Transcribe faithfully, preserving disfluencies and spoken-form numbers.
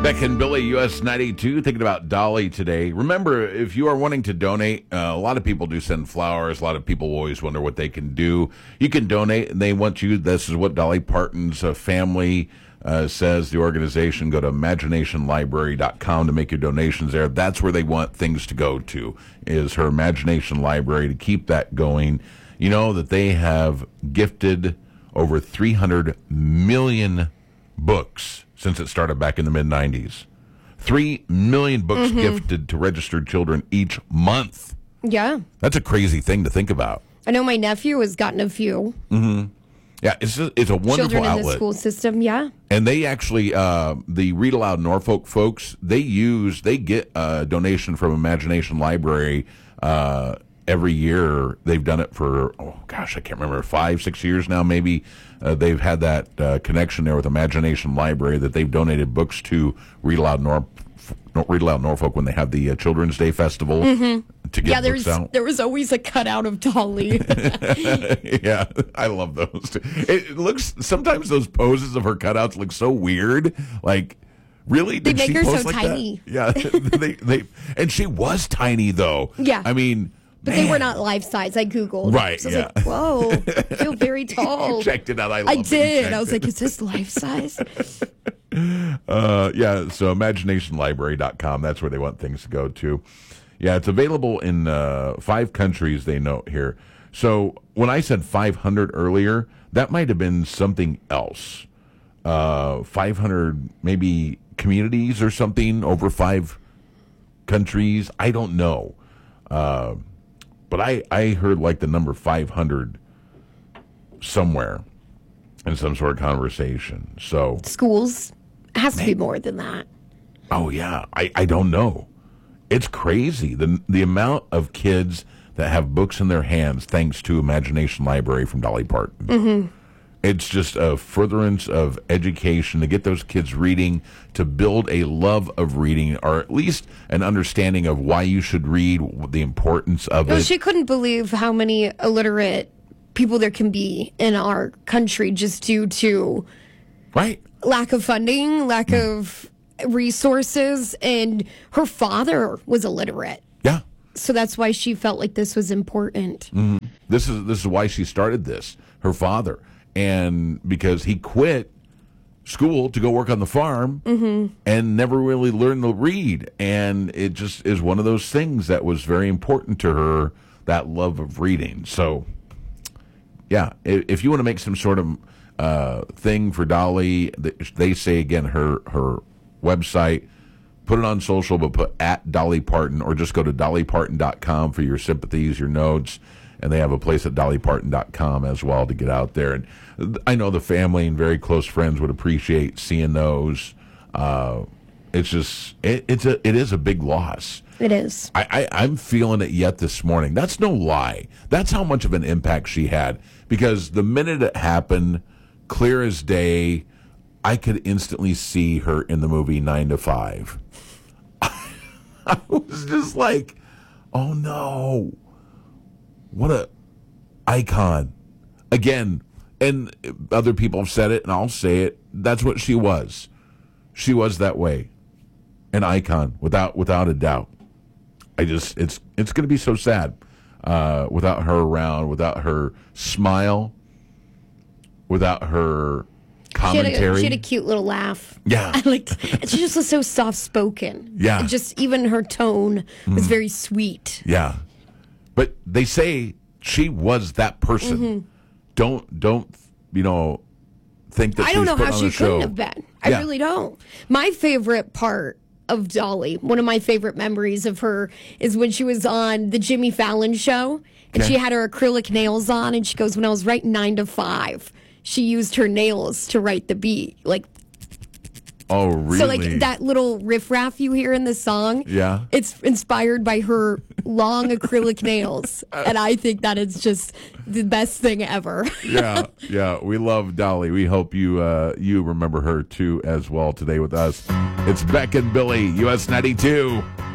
Beck and Billy, U S ninety-two, thinking about Dolly today. Remember, if you are wanting to donate, uh, a lot of people do send flowers. A lot of people always wonder what they can do. You can donate, and they want you. This is what Dolly Parton's uh, family uh, says, the organization. Go to imagination library dot com to make your donations there. That's where they want things to go to, is her Imagination Library, to keep that going. You know that they have gifted over three hundred million books since it started back in the mid nineties. Three million books mm-hmm. gifted to registered children each month. Yeah. That's a crazy thing to think about. I know my nephew has gotten a few. Mm-hmm. Yeah, it's a, it's a wonderful Children in outlet. the school system, yeah. And they actually, uh, the Read Aloud Norfolk folks, they use, they get a donation from Imagination Library uh, every year. They've done it for, oh gosh, I can't remember, five, six years now maybe. Uh, they've had that uh, connection there with Imagination Library that they've donated books to Read Aloud Nor- Read Aloud Norfolk when they have the uh, Children's Day Festival mm-hmm. to get yeah, books there's, out. There was always a cutout of Dolly. Yeah, I love those. It looks, sometimes those poses of her cutouts look so weird. Like, really? They Did make she her pose so like tiny. That? Yeah, they, they, and she was tiny though. Yeah. I mean, But man. they were not life size. I Googled. Right, So I was yeah. like, whoa, I feel very tall. You checked it out. I, love I that you did. checked I was it. like, is this life size? Uh, yeah, so imagination library dot com, that's where they want things to go to. Yeah, it's available in uh, five countries, they note here. So when I said five hundred earlier, that might have been something else. Uh, five hundred maybe communities or something over five countries. I don't know. Uh, but I, I heard like the number five hundred somewhere in some sort of conversation. So Schools has to be more than that. Oh, yeah. I, I don't know. It's crazy. The the amount of kids that have books in their hands thanks to Imagination Library from Dolly Parton. Mm-hmm. It's just a furtherance of education to get those kids reading, to build a love of reading, or at least an understanding of why you should read, the importance of Well, it. she couldn't believe how many illiterate people there can be in our country just due to Right. lack of funding, lack mm. of resources, and her father was illiterate. Yeah. So that's why she felt like this was important. Mm-hmm. This is this is why she started this. Her father, and because he quit school to go work on the farm mm-hmm. and never really learned to read, and it just is one of those things that was very important to her, that love of reading. So, yeah, if, if you want to make some sort of uh, thing for Dolly, they say again her her website. Put it on social, but put at Dolly Parton, or just go to dolly parton dot com for your sympathies, your notes, and they have a place at dolly parton dot com as well to get out there. And I know the family and very close friends would appreciate seeing those. Uh, it's just it, it's a it is a big loss. It is. I, I I'm feeling it yet this morning. That's no lie. That's how much of an impact she had, because the minute it happened, clear as day, I could instantly see her in the movie Nine to Five. I was just like, oh no, what a icon. Again, and other people have said it, and I'll say it, that's what she was. She was that way. An icon, without without a doubt. I just, it's it's going to be so sad uh, without her around, without her smile, without her commentary. She had, a, she had a cute little laugh. Yeah. I liked, and she just was so soft spoken. Yeah. And just even her tone was mm. very sweet. Yeah. But they say she was that person. Mm-hmm. Don't don't you know think that I she don't was know put how on she the show. couldn't have been. I Yeah. really don't. My favorite part of Dolly, one of my favorite memories of her, is when she was on the Jimmy Fallon show, and Okay. she had her acrylic nails on, and she goes, when I was writing Nine to Five, she used her nails to write the beat. Like, Oh, really? so like that little riff-raff you hear in the song, Yeah. it's inspired by her long acrylic nails, and I think that is just the best thing ever. yeah, yeah. We love Dolly. We hope you uh, you remember her too as well today with us. It's Beck and Billy, U S ninety-two.